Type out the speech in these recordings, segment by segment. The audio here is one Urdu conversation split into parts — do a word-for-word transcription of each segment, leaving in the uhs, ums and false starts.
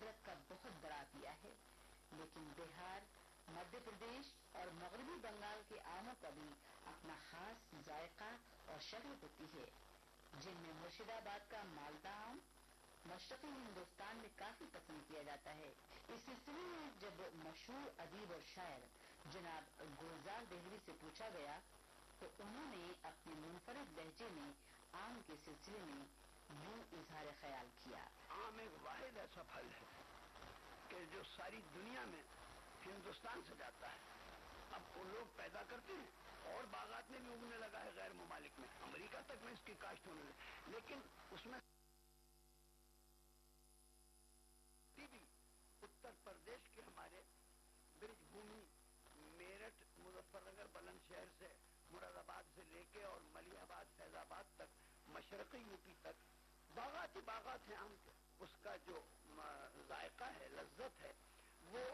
قدرت کا بہت بڑا عطیہ ہے، لیکن بہار، مدھیہ پردیش اور مغربی بنگال کے آموں کا بھی اپنا خاص ذائقہ اور شکل ہوتی ہے، جن میں مرشد آباد کا مالدہ آم مشرقی ہندوستان میں کافی پسند کیا جاتا ہے۔ اس سلسلے میں جب مشہور ادیب اور شاعر جناب گلزار دہلوی سے پوچھا گیا تو انہوں نے اپنے منفرد لہجے میں آم کے سلسلے میں یوں اظہار خیال کیا۔ آم ایک واحد ایسا پھل ہے کہ جو ساری دنیا میں ہندوستان سے جاتا ہے۔ اب وہ لوگ پیدا کرتے ہیں اور باغات میں بھی اگنے لگا ہے، غیر ممالک میں، امریکہ تک میں اس کی کاشت ہونے لگی، لیکن اس میں بھی اتر پردیش کے ہمارے برج بھومی، میرٹھ، مظفر نگر، بلند شہر سے، مراد آباد سے لے کے اور ملیح آباد، فیض آباد تک، مشرقی یو پی تک باغات ہی باغات ہیں آم کے۔ اس کا جو ذائقہ ہے، لذت ہے، وہ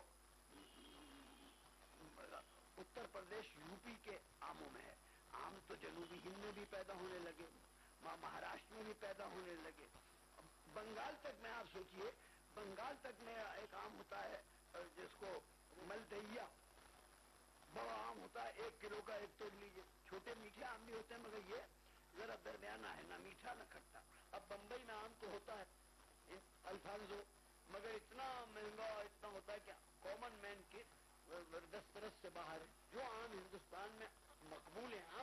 اتر پردیش یو پی کے آموں میں ہے۔ آم تو جنوبی ہند میں بھی پیدا ہونے لگے، وہاں مہاراشٹر میں بھی پیدا ہونے لگے، بنگال تک میں آپ سوچئے، بنگال تک میں ایک آم ہوتا ہے جس کو ملدیا، بڑا آم ہوتا ہے، ایک کلو کا ایک توڑ لیجیے۔ چھوٹے میٹھے آم بھی ہوتے ہیں مگر یہ ذرا درمیانہ ہے، نہ میٹھا نہ کھٹا۔ اب بمبئی میں آم تو ہوتا ہے الفانزو، مگر اتنا مہنگا اتنا ہوتا ہے کہ کامن مین کے دسترس سے باہر ہے۔ جو آم ہندوستان میں مقبول ہیں